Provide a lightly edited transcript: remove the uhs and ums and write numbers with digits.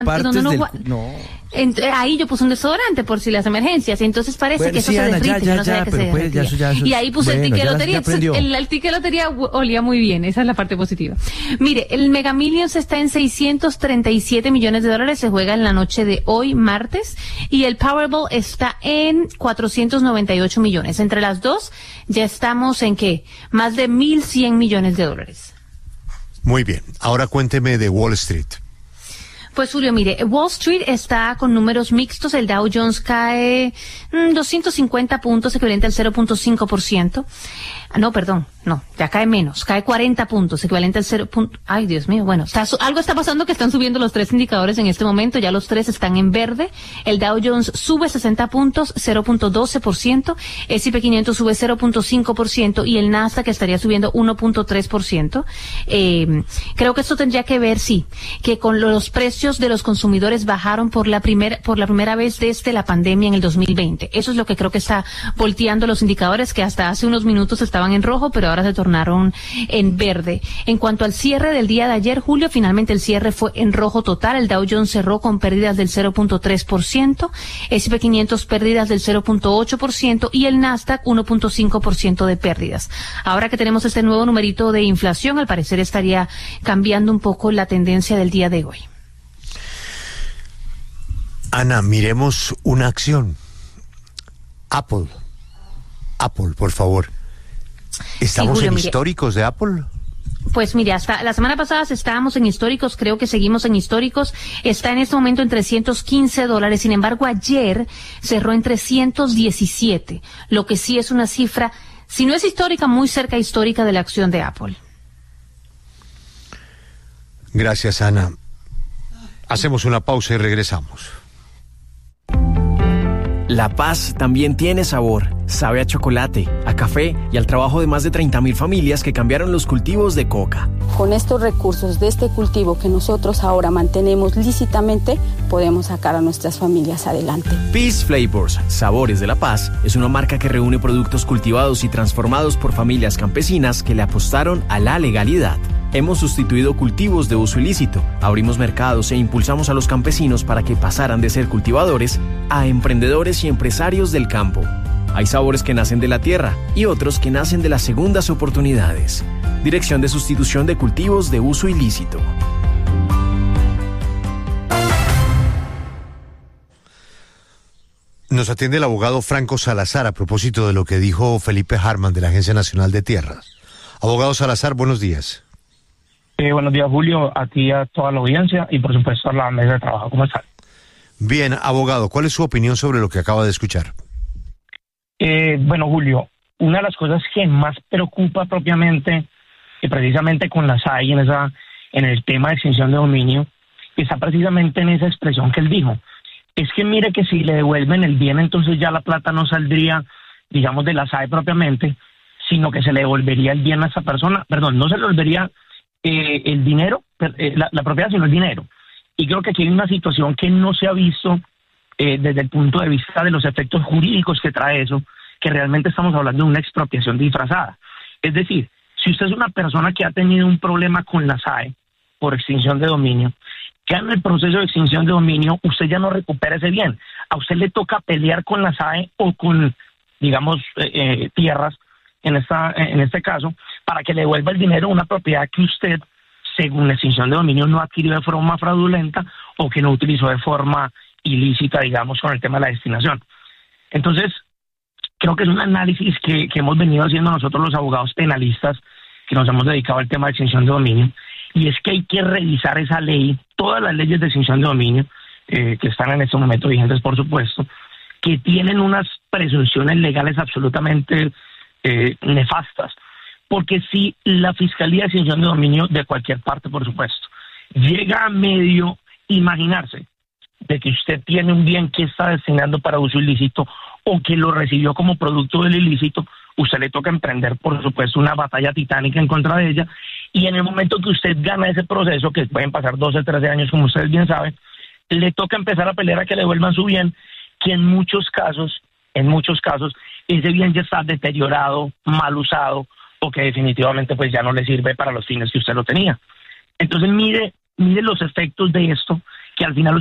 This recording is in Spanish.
partes donde del... ahí yo puse un desodorante por si las emergencias, entonces parece que eso sí, se Ana, derrite, yo no sabía que se derretía. Y ahí puse el ticket de lotería, el ticket de lotería olía muy bien, esa es la parte positiva. Mire, el Mega Millions está en $637 millones, se juega en la noche de hoy, martes, y el Powerball está en 498 millones. Entre las dos, ya estamos en ¿qué? Más de 1.100 millones de dólares. Muy bien, ahora cuénteme de Wall Street. Pues Julio, mire, Wall Street está con números mixtos. El Dow Jones cae 250 puntos, equivalente al 0.5%. No, ya cae menos, cae 40 puntos, equivalente al 0. Ay, Dios mío, bueno, algo está pasando que están subiendo los tres indicadores en este momento, ya los tres están en verde. El Dow Jones sube 60 puntos, 0.12%, S&P 500 sube 0.5% y el Nasdaq estaría subiendo 1.3%. Creo que esto tendría que ver, sí, que con los precios de los consumidores bajaron por la primera vez desde la pandemia en el 2020. Eso es lo que creo que está volteando los indicadores, que hasta hace unos minutos estaban en rojo, pero ahora se tornaron en verde. En cuanto al cierre del día de ayer, Julio, finalmente el cierre fue en rojo total. El Dow Jones cerró con pérdidas del 0.3%, S&P 500 pérdidas del 0.8% y el Nasdaq 1.5% de pérdidas. Ahora que tenemos este nuevo numerito de inflación, al parecer estaría cambiando un poco la tendencia del día de hoy. Ana, miremos una acción. Apple, por favor. ¿Estamos sí, Julio, en históricos de Apple? Pues mire, hasta la semana pasada estábamos en históricos, creo que seguimos en históricos, está en este momento en $315, sin embargo ayer cerró en 317, lo que sí es una cifra, si no es histórica, muy cerca histórica de la acción de Apple. Gracias, Ana. Hacemos una pausa y regresamos. La paz también tiene sabor. Sabe a chocolate, a café y al trabajo de más de 30,000 familias que cambiaron los cultivos de coca. Con estos recursos de este cultivo que nosotros ahora mantenemos lícitamente, podemos sacar a nuestras familias adelante. Peace Flavors, Sabores de la Paz, es una marca que reúne productos cultivados y transformados por familias campesinas que le apostaron a la legalidad. Hemos sustituido cultivos de uso ilícito, abrimos mercados e impulsamos a los campesinos para que pasaran de ser cultivadores a emprendedores y empresarios del campo. Hay sabores que nacen de la tierra y otros que nacen de las segundas oportunidades. Dirección de Sustitución de Cultivos de Uso Ilícito. Nos atiende el abogado Franco Salazar a propósito de lo que dijo Felipe Harman de la Agencia Nacional de Tierras. Abogado Salazar, buenos días. Buenos días, Julio, a ti, a toda la audiencia y por supuesto a la mesa de trabajo. ¿Cómo están? Bien, abogado, ¿cuál es su opinión sobre lo que acaba de escuchar? Bueno, Julio, una de las cosas que más preocupa propiamente, precisamente con la SAI en el tema de extinción de dominio, está precisamente en esa expresión que él dijo. Es que mire que si le devuelven el bien, entonces ya la plata no saldría, digamos, de la SAE propiamente, sino que se le devolvería el bien a esa persona. Perdón, no se le devolvería el dinero, la propiedad, sino el dinero. Y creo que aquí hay una situación que no se ha visto desde el punto de vista de los efectos jurídicos que trae eso, que realmente estamos hablando de una expropiación disfrazada. Es decir, si usted es una persona que ha tenido un problema con la SAE por extinción de dominio, que en el proceso de extinción de dominio usted ya no recupera ese bien. A usted le toca pelear con la SAE o con, digamos, tierras, en este caso, para que le devuelva el dinero a una propiedad que usted, según la extinción de dominio, no adquirió de forma fraudulenta o que no utilizó de forma ilícita, digamos, con el tema de la destinación. Entonces, creo que es un análisis que hemos venido haciendo nosotros los abogados penalistas que nos hemos dedicado al tema de extinción de dominio, y es que hay que revisar esa ley, todas las leyes de extinción de dominio, que están en este momento vigentes, por supuesto, que tienen unas presunciones legales absolutamente nefastas, porque si la Fiscalía de Extinción de Dominio de cualquier parte, por supuesto, llega a medio imaginarse de que usted tiene un bien que está destinando para uso ilícito o que lo recibió como producto del ilícito, usted le toca emprender, por supuesto, una batalla titánica en contra de ella, y en el momento que usted gana ese proceso, que pueden pasar 12, 13 años, como ustedes bien saben, le toca empezar a pelear a que le devuelvan su bien, que en muchos casos, ese bien ya está deteriorado, mal usado, o que definitivamente pues ya no le sirve para los fines que usted lo tenía. Entonces mire los efectos de esto, que al final